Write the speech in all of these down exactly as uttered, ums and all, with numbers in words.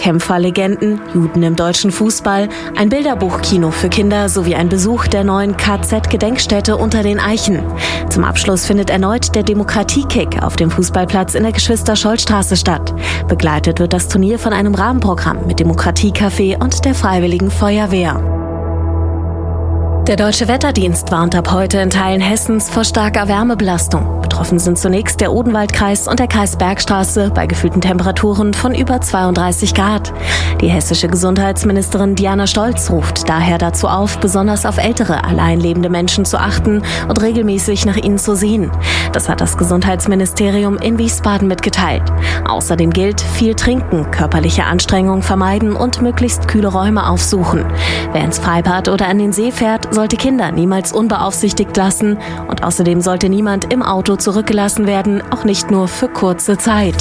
Kämpferlegenden, Juden im deutschen Fußball, ein Bilderbuchkino für Kinder sowie ein Besuch der neuen K Z-Gedenkstätte unter den Eichen. Zum Abschluss findet erneut der Demokratiekick auf dem Fußballplatz in der Geschwister-Scholl-Straße statt. Begleitet wird das Turnier von einem Rahmenprogramm mit Demokratiecafé und der Freiwilligen Feuerwehr. Der Deutsche Wetterdienst warnt ab heute in Teilen Hessens vor starker Wärmebelastung. Betroffen sind zunächst der Odenwaldkreis und der Kreis Bergstraße bei gefühlten Temperaturen von über zweiunddreißig Grad. Die hessische Gesundheitsministerin Diana Stolz ruft daher dazu auf, besonders auf ältere, allein lebende Menschen zu achten und regelmäßig nach ihnen zu sehen. Das hat das Gesundheitsministerium in Wiesbaden mitgeteilt. Außerdem gilt, viel trinken, körperliche Anstrengung vermeiden und möglichst kühle Räume aufsuchen. Wer ins Freibad oder an den See fährt, sollte Kinder niemals unbeaufsichtigt lassen und außerdem sollte niemand im Auto zurückgelassen werden, auch nicht nur für kurze Zeit.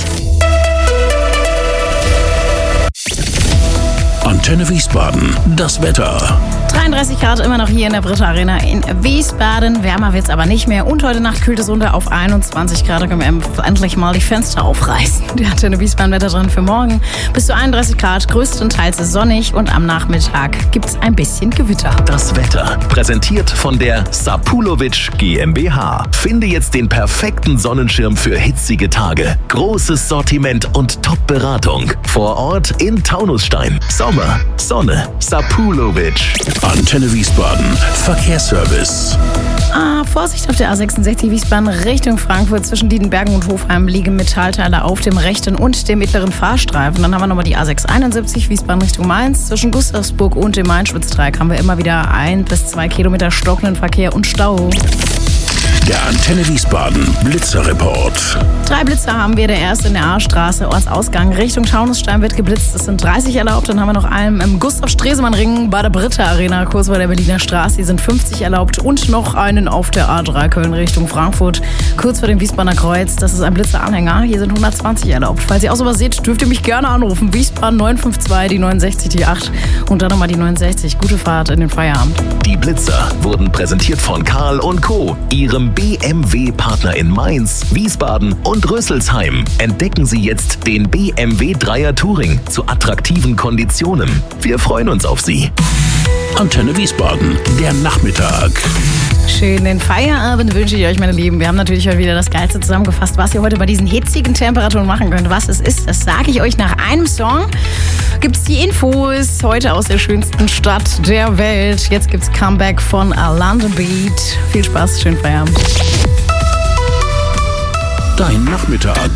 Antenne Wiesbaden, das Wetter. dreiunddreißig Grad immer noch hier in der Britta Arena in Wiesbaden. Wärmer wird's aber nicht mehr. Und heute Nacht kühlt es runter auf einundzwanzig Grad. Da können wir endlich mal die Fenster aufreißen. Die Antenne Wiesbaden Wetter drin für morgen. Bis zu einunddreißig Grad, größtenteils sonnig. Und am Nachmittag gibt's ein bisschen Gewitter. Das Wetter, präsentiert von der Sapulovic GmbH. Finde jetzt den perfekten Sonnenschirm für hitzige Tage. Großes Sortiment und Top-Beratung. Vor Ort in Taunusstein. Sommer, Sonne, Sapulovic. Antenne Wiesbaden, Verkehrsservice. Ah, Vorsicht auf der A sechsundsechzig Wiesbaden Richtung Frankfurt. Zwischen Diedenbergen und Hofheim liegen Metallteile auf dem rechten und dem mittleren Fahrstreifen. Dann haben wir nochmal die A sechshunderteinundsiebzig Wiesbaden Richtung Mainz. Zwischen Gustavsburg und dem Main-Schwitz-Dreieck haben wir immer wieder ein bis zwei Kilometer stockenden Verkehr und Stau. Der Antenne Wiesbaden Blitzerreport. Drei Blitzer haben wir. Der erste in der A-Straße, Ortsausgang Richtung Taunusstein wird geblitzt. Es sind dreißig erlaubt. Dann haben wir noch einen im Gustav-Stresemann-Ring bei der Britta Arena, kurz vor der Berliner Straße. Hier sind fünfzig erlaubt. Und noch einen auf der A drei Köln Richtung Frankfurt, kurz vor dem Wiesbadener Kreuz. Das ist ein Blitzeranhänger. Hier sind hundertzwanzig erlaubt. Falls ihr auch sowas seht, dürft ihr mich gerne anrufen. Wiesbaden neun fünf zwei, die neunundsechzig, die acht und dann nochmal die neunundsechzig. Gute Fahrt in den Feierabend. Die Blitzer wurden präsentiert von Karl und Co., ihrem B M W-Partner in Mainz, Wiesbaden und Rüsselsheim. Entdecken Sie jetzt den B M W Dreier Touring zu attraktiven Konditionen. Wir freuen uns auf Sie. Antenne Wiesbaden, der Nachmittag. Schönen Feierabend wünsche ich euch, meine Lieben. Wir haben natürlich heute wieder das Geilste zusammengefasst, was ihr heute bei diesen hitzigen Temperaturen machen könnt. Was es ist, das sage ich euch nach einem Song. Gibt es die Infos heute aus der schönsten Stadt der Welt. Jetzt gibt's Comeback von London Beat. Viel Spaß, schönen Feierabend. Dein Nachmittag.